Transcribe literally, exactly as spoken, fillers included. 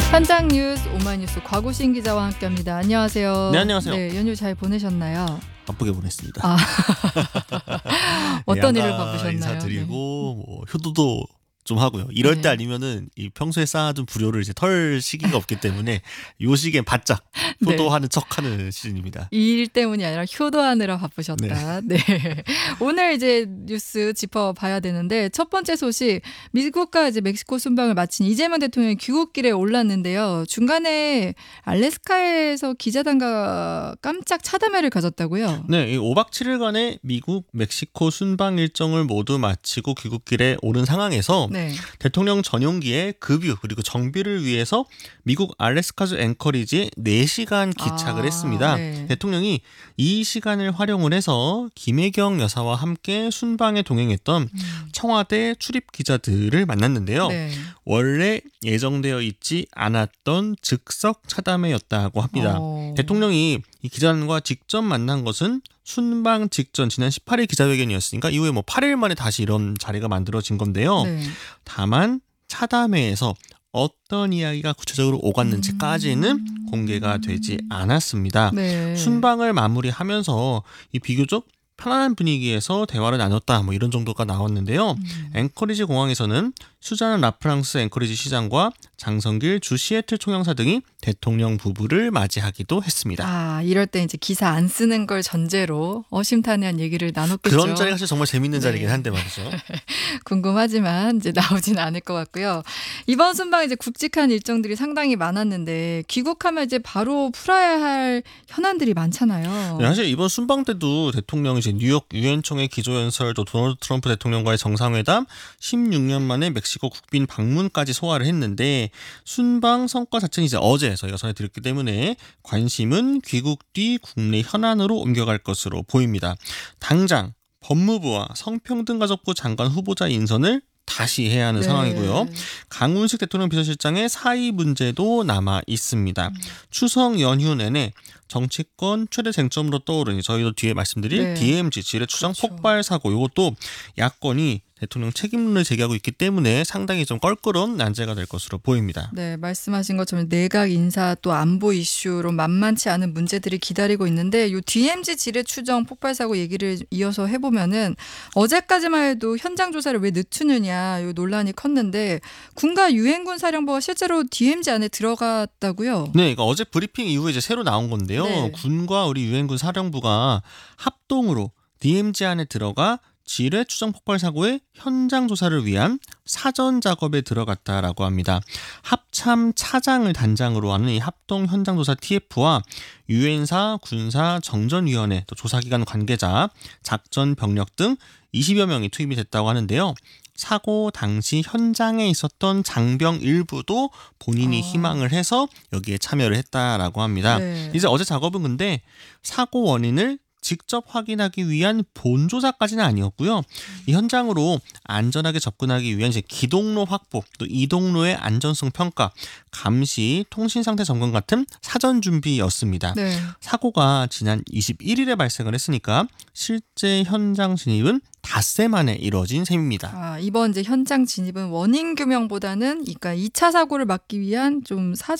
현장 뉴스 오마이뉴스 곽우신 기자와 함께합니다. 안녕하세요. 네, 안녕하세요. 네, 연휴 잘 보내셨나요? 바쁘게 보냈습니다. 아. 어떤 네, 일을 양가 바쁘셨나요? 인사드리고 뭐 효도도 좀 하고요. 이럴 네. 때 아니면은 이 평소에 쌓아둔 불효를 이제 털 시기가 없기 때문에 요 시기엔 바짝 효도하는 척하는 시즌입니다. 이 일 때문이 아니라 효도하느라 바쁘셨다. 네. 오늘 이제 뉴스 짚어봐야 되는데 첫 번째 소식, 미국과 이제 멕시코 순방을 마친 이재명 대통령이 귀국길에 올랐는데요. 중간에 알래스카에서 기자단과 깜짝 차담회를 가졌다고요? 네, 이 오박 칠일간의 미국, 멕시코 순방 일정을 모두 마치고 귀국길에 오른 상황에서 네. 대통령 전용기의 급유 그리고 정비를 위해서 미국 알래스카주 앵커리지에 네 시간 기착을 아, 했습니다. 네. 대통령이 이 시간을 활용을 해서 김혜경 여사와 함께 순방에 동행했던 음. 청와대 출입 기자들을 만났는데요. 네. 원래 예정되어 있지 않았던 즉석 차담회였다고 합니다. 어. 대통령이 이 기자단과 직접 만난 것은 순방 직전 지난 십팔일 기자회견이었으니까 이후에 뭐 팔 일 만에 다시 이런 자리가 만들어진 건데요. 네. 다만 차담회에서 어떤 이야기가 구체적으로 오갔는지까지는 음. 공개가 되지 않았습니다. 네. 순방을 마무리하면서 이 비교적 편안한 분위기에서 대화를 나눴다 뭐 이런 정도가 나왔는데요. 음. 앵커리지 공항에서는 수잔 라프랑스 앵커리지 시장과 장성길 주 시애틀 총영사 등이 대통령 부부를 맞이하기도 했습니다. 아, 이럴 때 이제 기사 안 쓰는 걸 전제로 어심탄회한 얘기를 나눴겠죠. 그런 자리가 사실 정말 재밌는 네. 자리긴 한데 말이죠. 궁금하지만 이제 나오진 않을 것 같고요. 이번 순방 이제 굵직한 일정들이 상당히 많았는데 귀국하면 이제 바로 풀어야 할 현안들이 많잖아요. 네, 사실 이번 순방 때도 대통령이 이제 뉴욕 유엔총회 기조연설 또 도널드 트럼프 대통령과의 정상회담 십육 년 만에 멕시코 국빈 방문까지 소화를 했는데 순방 성과 자체는 이제 어제 저희가 전해드렸기 때문에 관심은 귀국 뒤 국내 현안으로 옮겨갈 것으로 보입니다. 당장 법무부와 성평등가족부 장관 후보자 인선을 다시 해야 하는 네. 상황이고요. 강훈식 대통령 비서실장의 사의 문제도 남아 있습니다. 음. 추석 연휴 내내 정치권 최대 쟁점으로 떠오르니 저희도 뒤에 말씀드릴 네. 디엠지 지뢰추장 그렇죠. 폭발 사고 이것도 야권이 대통령 책임론을 제기하고 있기 때문에 상당히 좀 껄끄러운 난제가 될 것으로 보입니다. 네, 말씀하신 것처럼 내각 인사 또 안보 이슈로 만만치 않은 문제들이 기다리고 있는데 요 디엠지 지뢰 추정 폭발 사고 얘기를 이어서 해보면은 어제까지만 해도 현장 조사를 왜 늦추느냐 요 논란이 컸는데 군가 유엔군 사령부가 실제로 디엠지 안에 들어갔다고요? 네, 그러니까 어제 브리핑 이후에 이제 새로 나온 건데요. 네. 군과 우리 유엔군 사령부가 합동으로 디엠지 안에 들어가 지뢰 추정 폭발 사고의 현장 조사를 위한 사전 작업에 들어갔다라고 합니다. 합참 차장을 단장으로 하는 이 합동 현장 조사 티에프와 유엔사, 군사, 정전위원회, 또 조사기관 관계자, 작전 병력 등 이십여 명이 투입이 됐다고 하는데요. 사고 당시 현장에 있었던 장병 일부도 본인이 아. 희망을 해서 여기에 참여를 했다라고 합니다. 네. 이제 어제 작업은 근데 사고 원인을 직접 확인하기 위한 본조사까지는 아니었고요. 이 현장으로 안전하게 접근하기 위한 이제 기동로 확보, 또 이동로의 안전성 평가, 감시, 통신 상태 점검 같은 사전 준비였습니다. 네. 사고가 지난 이십일일에 발생을 했으니까 실제 현장 진입은 닷새 만에 이뤄진 셈입니다. 아, 이번 이제 현장 진입은 원인 규명보다는 그러니까 이 차 사고를 막기 위한 좀